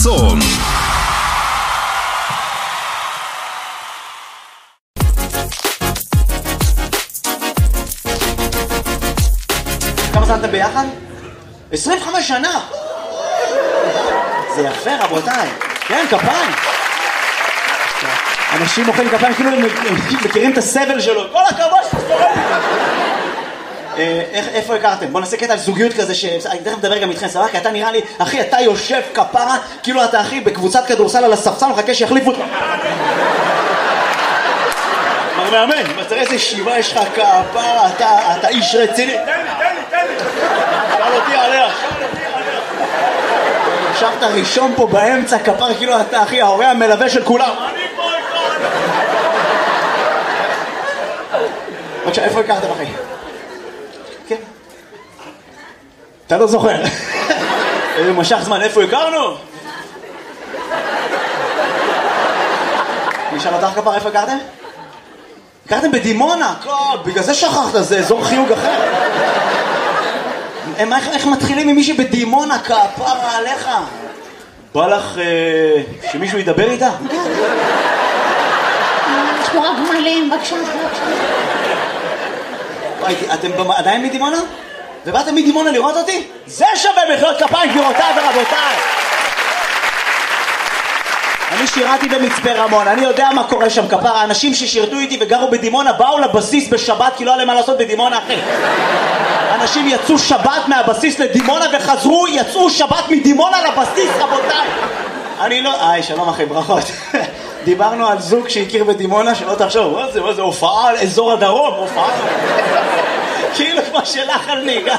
צאן. כמה זמן אתם ביחד? 25 שנה! זה יפה רבותיי. כן, כפיים. אנשים מוחאים כפיים כאילו הם מכירים את הסבל שלו. כל הכבוד שתספורם. איפה הכרתם? בוא נעשה קטע על זוגיות כזה אני תכף מדבר גם איתכם, סבבה? כי אתה נראה לי, אחי, אתה יושב כפרה כאילו אתה אחי בקבוצת כדורסל על הספסל מחכה שיחליפו אותך. מר מאמן, תראה איזה שיבה יש לך כפרה, אתה איש רציני. תן לי. שאל אותי עליה. ישבת ראשון פה באמצע כפרה כאילו אתה אחי ההורה המלווה של כולם. אני פה איתו. בבקשה, איפה הכרתם אחי? כן. אתה לא זוכר. משך זמן, איפה הכרנו? נשאל אותך כפר, איפה הכרתם? הכרתם בדימונה, בגלל זה שכחת, זה אזור חיוג אחר. איך מתחילים עם מישהי בדימונה כפרה עליך? בא לך שמישהו ידבר איתה? יש פה רק גמלים, בבקשה. אתם עדיין מדימונה? ובאתם מדימונה לראות אותי? זה שווה מחיאות כפיים גבירותיי ורבותיי. אני שירתי במצפה רמון, אני יודע מה קורה שם כפרה. האנשים ששירתו איתי וגרו בדימונה באו לבסיס בשבת כי לא היה להם מה לעשות בדימונה אחי. אנשים יצאו שבת מהבסיס לדימונה וחזרו, יצאו שבת מדימונה לבסיס רבותיי. אני לא... שלום אחי, ברכות. דיברנו על זוג שהכיר בדימונה, שלא תחשוב, מה זה הופעה על אזור הדרום, הופעה כאילו כמו שלך על נהיגה.